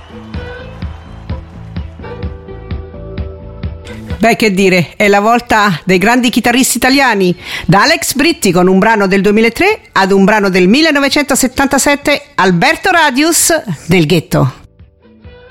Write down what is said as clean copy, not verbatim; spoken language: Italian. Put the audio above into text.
Beh, che dire, è la volta dei grandi chitarristi italiani, da Alex Britti con un brano del 2003 ad un brano del 1977, Alberto Radius, Del Ghetto.